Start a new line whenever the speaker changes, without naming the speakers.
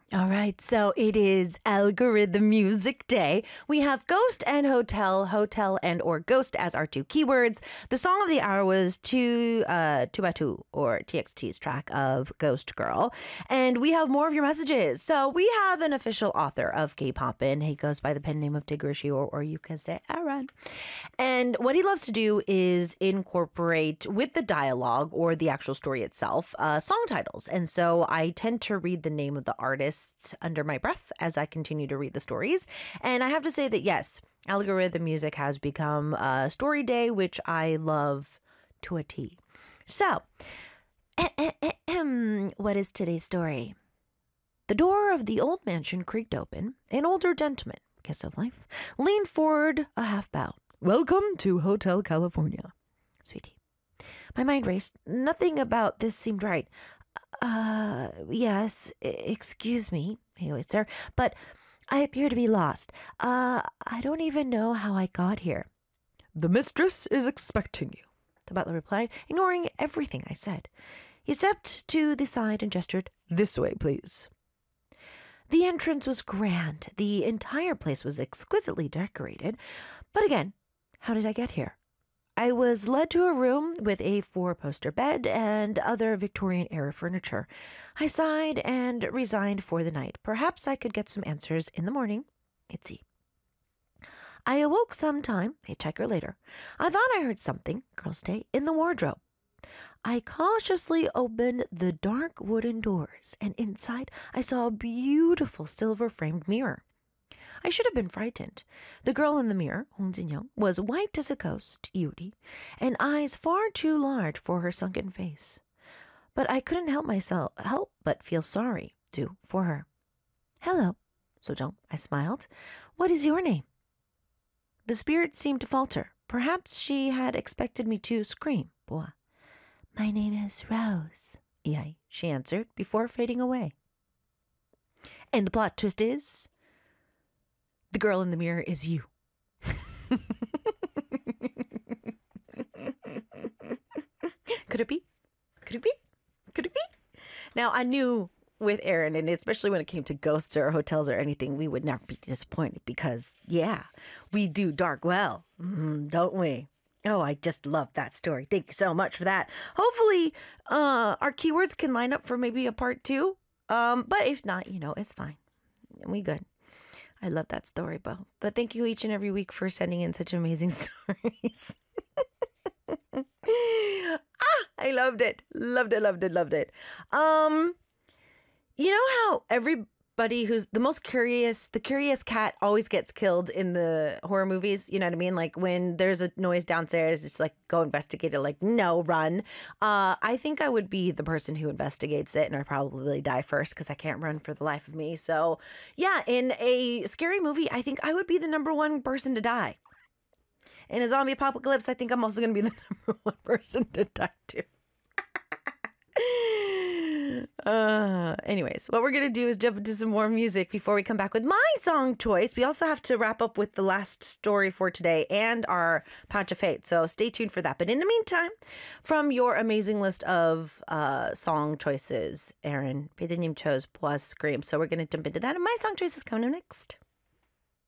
All right, so it is algorithm music day. We have ghost and hotel and or ghost as our two keywords. The song of the hour was Two by Two or TXT's track of Ghost Girl. And we have more of your messages. So we have an official author of K-Poppin'. He goes by the pen name of Tigrishi, or you can say Aaron. And what he loves to do is incorporate with the dialogue or the actual story itself, song titles. And so I tend to read the name of the artist under my breath as I continue to read the stories. And I have to say that, yes, algorithm music has become a story day, which I love to a T. So, what is today's story? The door of the old mansion creaked open. An older gentleman, kiss of life, leaned forward a half bow. Welcome to Hotel California. Sweetie. My mind raced. Nothing about this seemed right. Yes, excuse me, sir, but I appear to be lost. I don't even know how I got here. The mistress is expecting you, the butler replied, ignoring everything I said. He stepped to the side and gestured, this way, please. The entrance was grand. The entire place was exquisitely decorated. But again, how did I get here? I was led to a room with a 4-poster bed and other Victorian-era furniture. I sighed and resigned for the night. Perhaps I could get some answers in the morning. Itzy. I awoke sometime, a checker later. I thought I heard something, girl's day, in the wardrobe. I cautiously opened the dark wooden doors, and inside I saw a beautiful silver-framed mirror. I should have been frightened. The girl in the mirror, Hong Jin-young, was white as a ghost, Yuri, and eyes far too large for her sunken face. But I couldn't help but feel sorry, too, for her. Hello, Sojong, I smiled. What is your name? The spirit seemed to falter. Perhaps she had expected me to scream. Boa. My name is Rose, Yai, she answered, before fading away. And the plot twist is... the girl in the mirror is you. Could it be? Could it be? Could it be? Now, I knew with Aaron, and especially when it came to ghosts or hotels or anything, we would never be disappointed because, yeah, we do dark well, don't we? Oh, I just love that story. Thank you so much for that. Hopefully, our keywords can line up for maybe a part 2. But if not, it's fine. We good. I love that story, Bo. But thank you each and every week for sending in such amazing stories. I loved it. Loved it, loved it, loved it. You know how everybody who's the curious cat always gets killed in the horror movies? You know what I mean? Like when there's a noise downstairs, it's like, go investigate it. Like, no, run. I think I would be the person who investigates it, and I'd probably die first because I can't run for the life of me. So yeah, in a scary movie, I think I would be the number one person to die. In a zombie apocalypse, I think I'm also going to be the number one person to die too. Anyways, what we're going to do is jump into some more music before we come back with my song choice. We also have to wrap up with the last story for today and our Pouch of Fate. So stay tuned for that. But in the meantime, from your amazing list of song choices, Aaron, Pidanim chose Boa's Scream. So we're going to jump into that. And my song choice is coming up next.